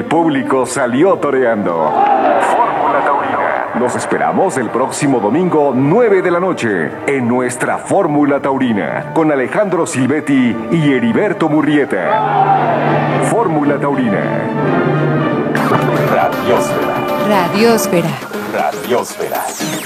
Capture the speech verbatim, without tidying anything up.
El público salió toreando. Fórmula Taurina. Los esperamos el próximo domingo, nueve de la noche, en nuestra Fórmula Taurina, con Alejandro Silvetti y Heriberto Murrieta. Fórmula Taurina. Radiosfera. Radiosfera. Radiosfera.